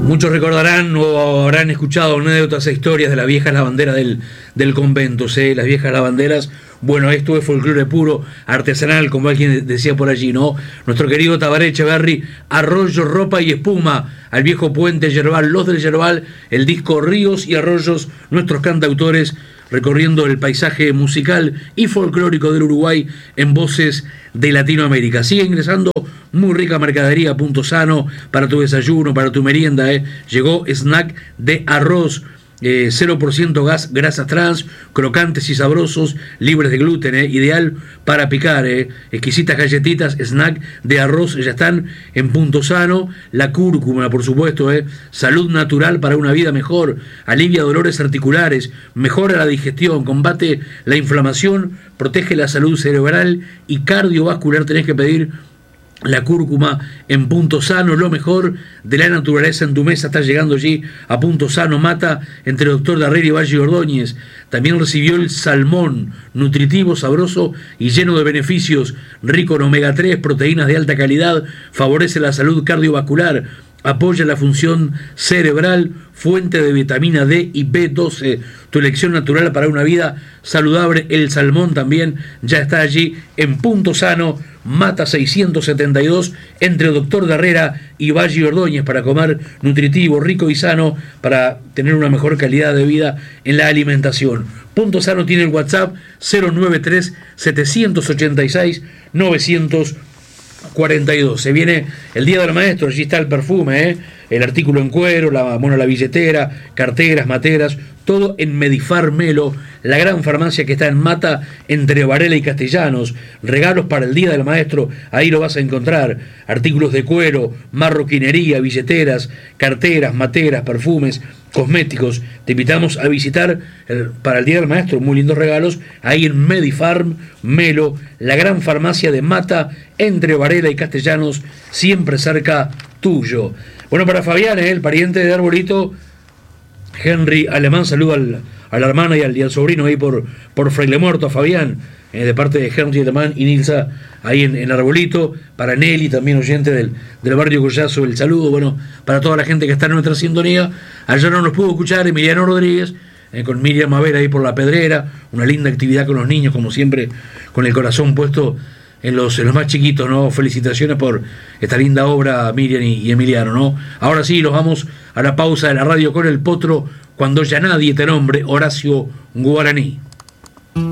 Muchos recordarán o habrán escuchado anécdotas e historias de las viejas lavanderas del convento, ¿sí? Las viejas lavanderas. Bueno, esto es folclore puro, artesanal, como alguien decía por allí, ¿no? Nuestro querido Tabaré Echeverri, Arroyo, Ropa y Espuma, al viejo puente Yerbal, los del Yerbal, el disco Ríos y Arroyos, nuestros cantautores recorriendo el paisaje musical y folclórico del Uruguay en voces de Latinoamérica. Sigue ingresando muy rica mercadería, Punto Sano, para tu desayuno, para tu merienda, Llegó snack de arroz, 0% grasas trans, crocantes y sabrosos, libres de gluten, ideal para picar, exquisitas galletitas, snack de arroz, ya están en Punto Sano. La cúrcuma, por supuesto, salud natural para una vida mejor, alivia dolores articulares, mejora la digestión, combate la inflamación, protege la salud cerebral y cardiovascular. Tenés que pedir la cúrcuma en Punto Sano, lo mejor de la naturaleza en tu mesa. Está llegando allí a Punto Sano. Mata entre Doctor Darrera y Valle Ordóñez. También recibió el salmón, nutritivo, sabroso y lleno de beneficios, rico en omega 3, proteínas de alta calidad, favorece la salud cardiovascular, apoya la función cerebral, fuente de vitamina D y B12, tu elección natural para una vida saludable. El salmón también ya está allí en Punto Sano, Mata 672, entre Doctor Darrera y Valle Ordóñez, para comer nutritivo, rico y sano, para tener una mejor calidad de vida en la alimentación. Punto Sano tiene el WhatsApp 093 786 942. Se viene el Día del Maestro, allí está el perfume, el artículo en cuero, la billetera, carteras, materas, todo en Medifar Melo, la gran farmacia que está en Mata, entre Varela y Castellanos. Regalos para el Día del Maestro, ahí lo vas a encontrar. Artículos de cuero, marroquinería, billeteras, carteras, materas, perfumes, cosméticos. Te invitamos a visitar para el Día del Maestro, muy lindos regalos, ahí en Medifarm Melo, la gran farmacia de Mata, entre Varela y Castellanos, siempre cerca tuyo. Bueno, para Fabián, el pariente de Arbolito, Henry Alemán, saludo a la hermana y al sobrino ahí por Fraile Muerto, a Fabián, de parte de Henry Alemán y Nilsa, ahí en Arbolito. Para Nelly, también oyente del barrio Collazo, el saludo. Bueno, para toda la gente que está en nuestra sintonía. Ayer no nos pudo escuchar Emiliano Rodríguez, con Miriam Mavera ahí por La Pedrera, una linda actividad con los niños, como siempre, con el corazón puesto en los más chiquitos, ¿no? Felicitaciones por esta linda obra, Miriam y Emiliano, ¿no? Ahora sí, los vamos a la pausa de la radio con el Potro, cuando ya nadie te nombre, Horacio Guaraní.